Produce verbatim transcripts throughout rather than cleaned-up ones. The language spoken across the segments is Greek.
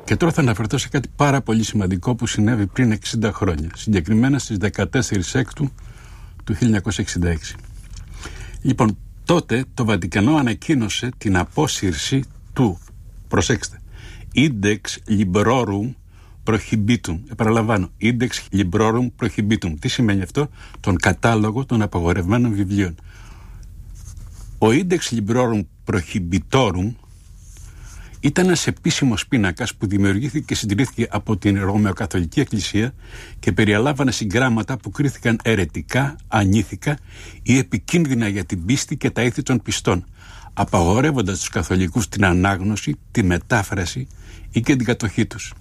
Και τώρα θα αναφερθώ σε κάτι πάρα πολύ σημαντικό που συνέβη πριν εξήντα χρόνια, συγκεκριμένα στις δεκατέσσερις Έκτου του χίλια εννιακόσια εξήντα έξι. Λοιπόν, τότε το Βατικανό ανακοίνωσε την απόσυρση του, προσέξτε, Index Librorum Prohibitum. Επαναλαμβάνω, Index Librorum Prohibitum. Τι σημαίνει αυτό? Τον κατάλογο των απαγορευμένων βιβλίων. Ο Index Librorum Prohibitorum ήταν ένας επίσημος πίνακας που δημιουργήθηκε και συντηρήθηκε από την Ρωμαιοκαθολική Εκκλησία και περιέλαβανε συγγράμματα που κρίθηκαν αιρετικά, ανήθικα ή επικίνδυνα για την πίστη και τα ήθη των πιστών, απαγορεύοντας τους καθολικούς την ανάγνωση, τη μετάφραση ή και την κατοχή τους.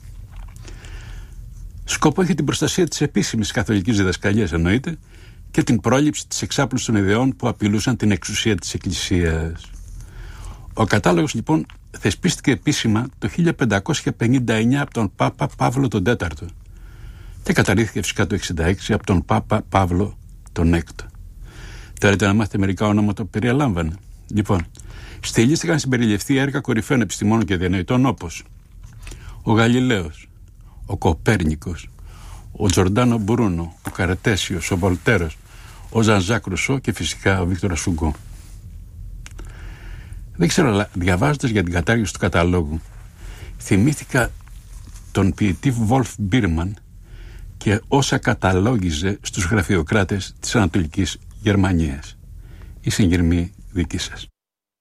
Σκοπό είχε την προστασία της επίσημης καθολικής διδασκαλίας, εννοείται, και την πρόληψη της εξάπλωσης των ιδεών που απειλούσαν την εξουσία της Εκκλησίας. Ο κατάλογος λοιπόν θεσπίστηκε επίσημα το χίλια πεντακόσια πενήντα εννιά από τον Πάπα Παύλο τον Τέταρτο και καταρρίφθηκε φυσικά το εξήντα έξι από τον Πάπα Παύλο τον Έκτο. Θέλετε να μάθετε μερικά ονόματα που περιέλαμβανε? Λοιπόν, στη λίστα είχαν συμπεριληφθεί έργα κορυφαίων επιστημόνων και διανοητών όπως ο Γαλιλαίος, ο Κοπέρνικος, ο Τζορντάνο Μπρούνο, ο Καρετέσιος, ο Βολτέρος, ο Ζαν Ζακ Ρουσό και φυσικά ο Βίκτορας Ουγκό. Δεν ξέρω, αλλά διαβάζοντας για την κατάργηση του καταλόγου, θυμήθηκα τον ποιητή Βολφ Μπίρμαν και όσα καταλόγιζε στους γραφειοκράτες της Ανατολικής Γερμανίας. Η συγκεκριμένη δική σας.